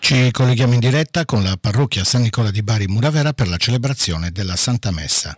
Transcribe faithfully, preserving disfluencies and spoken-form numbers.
Ci colleghiamo in diretta con la parrocchia San Nicola di Bari Muravera per la celebrazione della Santa Messa.